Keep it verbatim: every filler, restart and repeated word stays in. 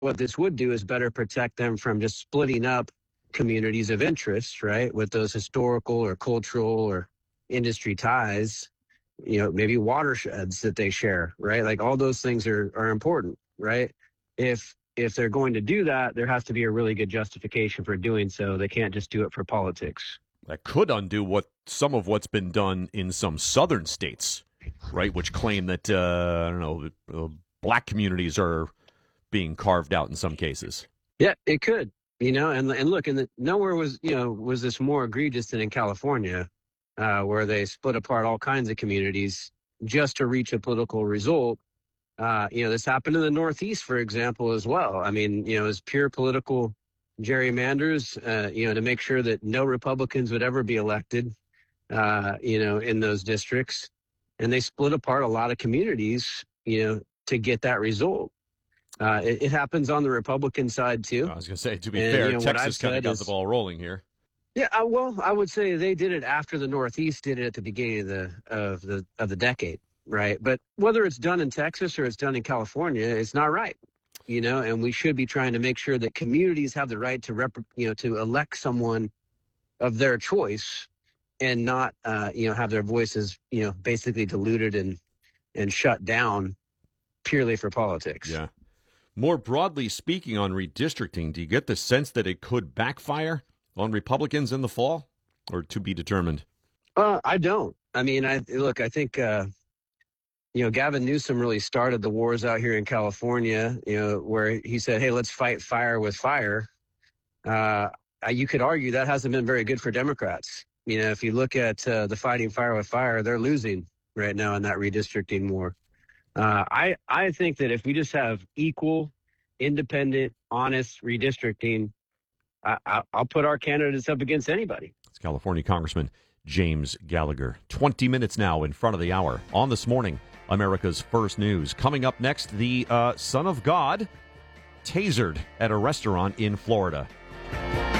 what this would do is better protect them from just splitting up communities of interest, right, with those historical or cultural or industry ties, you know, maybe watersheds that they share, right? Like all those things are are important, right? If if they're going to do that, there has to be a really good justification for doing so. They can't just do it for politics. That could undo what some of what's been done in some southern states, right, which claim that, uh, I don't know, uh, black communities are being carved out in some cases. Yeah, it could, you know, and and look, and the, nowhere was, you know, was this more egregious than in California, uh, where they split apart all kinds of communities just to reach a political result. Uh, you know, this happened in the Northeast, for example, as well. I mean, you know, it's pure political gerrymanders, uh, you know, to make sure that no Republicans would ever be elected, uh, you know, in those districts. And they split apart a lot of communities, you know, to get that result. Uh, it, it happens on the Republican side, too. I was going to say, to be and, fair, you know, Texas kind of got is, the ball rolling here. Yeah, uh, well, I would say they did it after the Northeast did it at the beginning of the of the of the decade, right? But whether it's done in Texas or it's done in California, it's not right, you know. And we should be trying to make sure that communities have the right to rep, you know, to elect someone of their choice, and not, uh, you know, have their voices, you know, basically diluted and and shut down purely for politics. Yeah. More broadly speaking on redistricting, do you get the sense that it could backfire on Republicans in the fall, or to be determined? Uh, I don't. I mean, I look, I think, uh, you know, Gavin Newsom really started the wars out here in California, you know, where he said, hey, let's fight fire with fire. Uh, you could argue that hasn't been very good for Democrats. You know, if you look at uh, the fighting fire with fire, they're losing right now in that redistricting war. Uh, I, I think that if we just have equal, independent, honest redistricting, I, I, I'll put our candidates up against anybody. It's California Congressman James Gallagher. twenty minutes now in front of the hour on This Morning, America's First News. Coming up next, the uh, Son of God tasered at a restaurant in Florida.